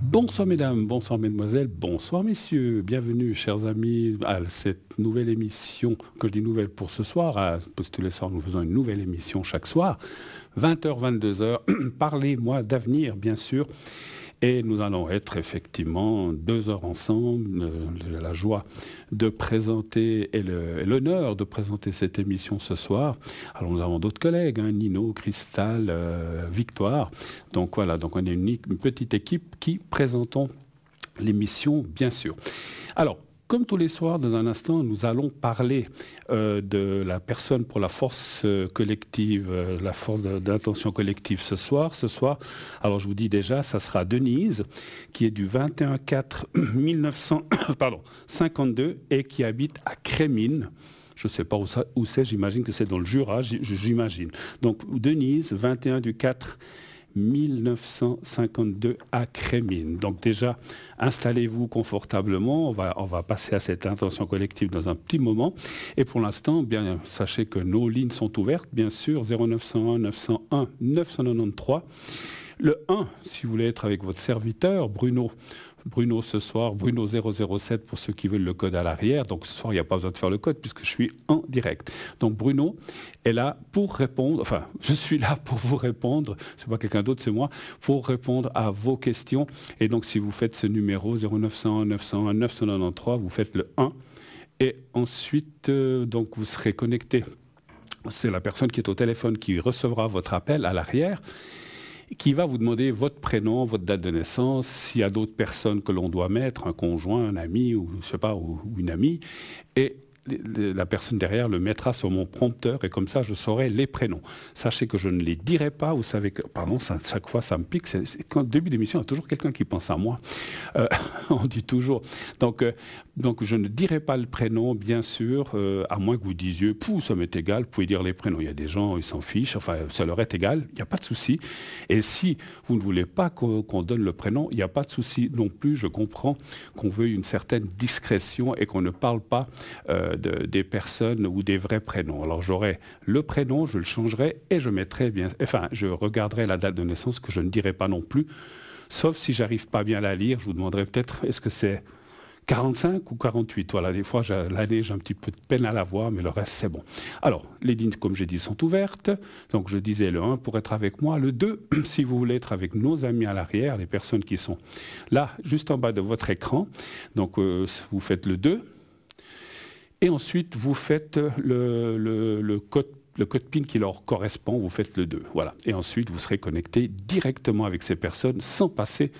Bonsoir mesdames, bonsoir mesdemoiselles, bonsoir messieurs, bienvenue chers amis à cette nouvelle émission, que je dis nouvelle pour ce soir, parce que tous les soirs nous faisons une nouvelle émission chaque soir, 20h, 22h, parlez-moi d'avenir bien sûr, et nous allons être effectivement 2 heures ensemble, j'ai la joie de présenter et l'honneur de présenter cette émission ce soir. Alors nous avons d'autres collègues, Nino, Cristal, Victoire. Donc voilà, donc on est une petite équipe qui présentons l'émission bien sûr. Alors, comme tous les soirs, dans un instant, nous allons parler de la personne pour la force collective, la force d'intention collective ce soir. Alors je vous dis déjà, ça sera Denise, qui est du 21/4/1952 et qui habite à Crémines. Je ne sais pas où c'est, j'imagine que c'est dans le Jura, j'imagine. Donc Denise, 21/4/1952 à Crémines. Donc déjà, installez-vous confortablement. On va passer à cette intention collective dans un petit moment. Et pour l'instant, bien, sachez que nos lignes sont ouvertes, bien sûr, 0901 901 993. Le 1, si vous voulez être avec votre serviteur, Bruno ce soir, Bruno 007 pour ceux qui veulent le code à l'arrière. Donc ce soir, il n'y a pas besoin de faire le code puisque je suis en direct. Donc Bruno est là pour répondre, enfin je suis là pour vous répondre, c'est pas quelqu'un d'autre, c'est moi, pour répondre à vos questions. Et donc si vous faites ce numéro 0901 901 993, vous faites le 1 et ensuite donc vous serez connecté. C'est la personne qui est au téléphone qui recevra votre appel à l'arrière, qui va vous demander votre prénom, votre date de naissance, s'il y a d'autres personnes que l'on doit mettre, un conjoint, un ami, ou je sais pas, ou une amie, et la personne derrière le mettra sur mon prompteur et comme ça je saurai les prénoms. Sachez que je ne les dirai pas, vous savez que, pardon, chaque fois ça me pique, quand début d'émission il y a toujours quelqu'un qui pense à moi, on dit toujours, donc je ne dirai pas le prénom bien sûr, à moins que vous disiez, ça m'est égal, vous pouvez dire les prénoms, il y a des gens, ils s'en fichent, enfin ça leur est égal, il n'y a pas de souci, et si vous ne voulez pas qu'on donne le prénom, il n'y a pas de souci non plus, je comprends qu'on veuille une certaine discrétion et qu'on ne parle pas des personnes ou des vrais prénoms. Alors j'aurai le prénom, je le changerai et je mettrai je regarderai la date de naissance que je ne dirai pas non plus, sauf si j'arrive pas bien à la lire, je vous demanderai peut-être est-ce que c'est 45 ou 48. Voilà, des fois l'année j'ai un petit peu de peine à la voir, mais le reste c'est bon. Alors, les lignes comme j'ai dit sont ouvertes, donc je disais le 1 pour être avec moi, le 2 si vous voulez être avec nos amis à l'arrière, les personnes qui sont là juste en bas de votre écran, donc vous faites le 2. Et ensuite, vous faites le code PIN qui leur correspond, vous faites le 2. Voilà. Et ensuite, vous serez connecté directement avec ces personnes sans passer